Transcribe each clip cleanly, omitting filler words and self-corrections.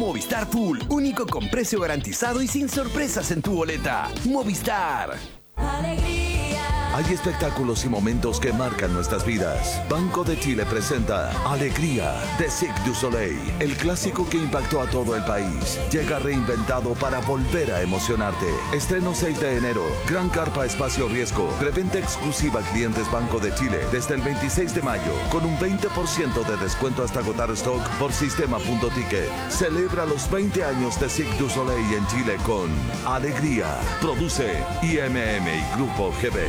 Movistar Full, único con precio garantizado y sin sorpresas en tu boleta. Movistar. Hay espectáculos y momentos que marcan nuestras vidas. Banco de Chile presenta Alegría de Cirque du Soleil, el clásico que impactó a todo el país. Llega reinventado para volver a emocionarte. Estreno 6 de enero. Gran Carpa Espacio Riesgo. Preventa exclusiva a clientes Banco de Chile desde el 26 de mayo con un 20% de descuento hasta agotar stock por sistema.ticket. Celebra los 20 años de Cirque du Soleil en Chile con Alegría. Produce IMM y Grupo GB.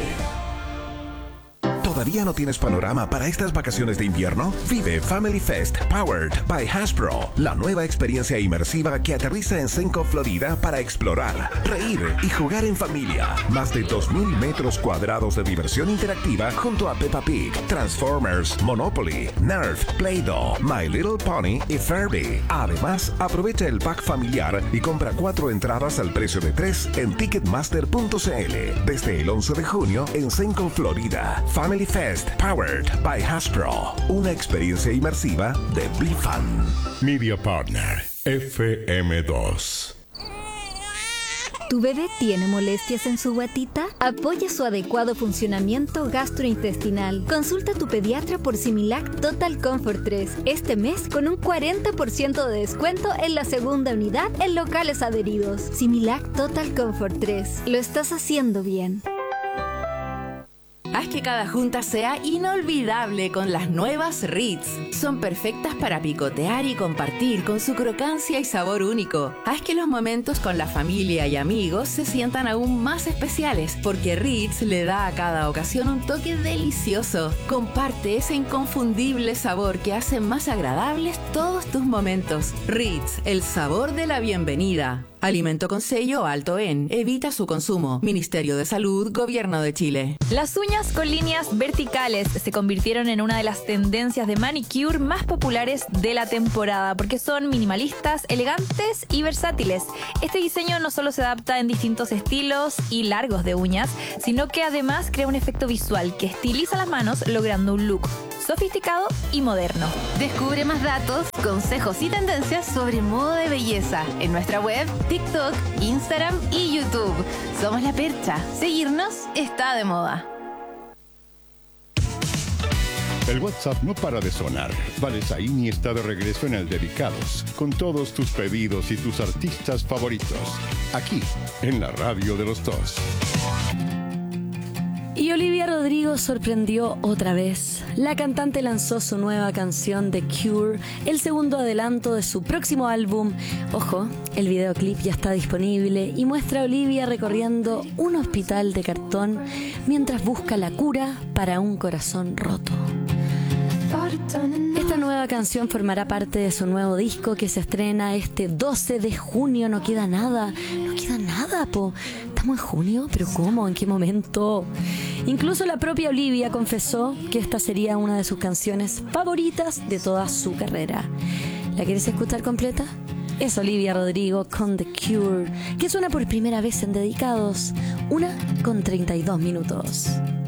¿Todavía no tienes panorama para estas vacaciones de invierno? Vive Family Fest Powered by Hasbro, la nueva experiencia inmersiva que aterriza en Senco, Florida para explorar, reír y jugar en familia. Más de 2,000 metros cuadrados de diversión interactiva junto a Peppa Pig, Transformers, Monopoly, Nerf, Play-Doh, My Little Pony y Furby. Además, aprovecha el pack familiar y compra 4 entradas al precio de 3 en Ticketmaster.cl. Desde el 11 de junio en Senco, Florida. Family Fest Powered by Hasbro, una experiencia inmersiva de BeFun. Media Partner FM2. ¿Tu bebé tiene molestias en su guatita? Apoya su adecuado funcionamiento gastrointestinal. Consulta a tu pediatra por Similac Total Comfort 3 este mes con un 40% de descuento en la segunda unidad en locales adheridos. Similac Total Comfort 3. Lo estás haciendo bien. Haz que cada junta sea inolvidable con las nuevas Ritz. Son perfectas para picotear y compartir con su crocancia y sabor único. Haz que los momentos con la familia y amigos se sientan aún más especiales, porque Ritz le da a cada ocasión un toque delicioso. Comparte ese inconfundible sabor que hace más agradables todos tus momentos. Ritz, el sabor de la bienvenida. Alimento con sello alto en. Evita su consumo. Ministerio de Salud, Gobierno de Chile. Las uñas con líneas verticales se convirtieron en una de las tendencias de manicure más populares de la temporada porque son minimalistas, elegantes y versátiles. Este diseño no solo se adapta en distintos estilos y largos de uñas, sino que además crea un efecto visual que estiliza las manos logrando un look sofisticado y moderno. Descubre más datos, consejos y tendencias sobre moda de belleza en nuestra web, TikTok, Instagram y YouTube. Somos La Percha. Seguirnos está de moda. El WhatsApp no para de sonar. Valesaini está de regreso en el Dedicados, con todos tus pedidos y tus artistas favoritos. Aquí, en la radio de los dos. Y Olivia Rodrigo sorprendió otra vez. La cantante lanzó su nueva canción The Cure, el segundo adelanto de su próximo álbum. Ojo, el videoclip ya está disponible y muestra a Olivia recorriendo un hospital de cartón mientras busca la cura para un corazón roto. Esta nueva canción formará parte de su nuevo disco que se estrena este 12 de junio. No queda nada, po. ¿Estamos en junio? ¿Pero cómo? ¿En qué momento? Incluso la propia Olivia confesó que esta sería una de sus canciones favoritas de toda su carrera. ¿La quieres escuchar completa? Es Olivia Rodrigo con The Cure, que suena por primera vez en Dedicados, 1:32 minutos.